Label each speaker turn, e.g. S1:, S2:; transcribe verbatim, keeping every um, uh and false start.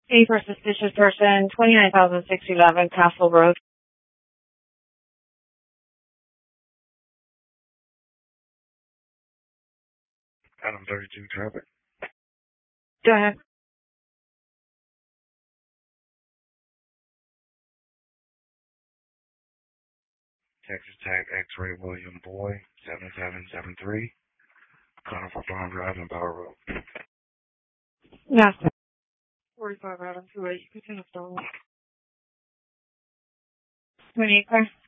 S1: A for suspicious person, twenty-nine thousand six eleven Castle Road.
S2: Adam thirty-two traffic.
S1: Go ahead.
S2: Texas Tag X-Ray William Boy, seven seven seven three. Conifer Farm Drive and Power Road.
S1: Yes. forty-five Adam two eight. You can take a phone. twenty-eight car.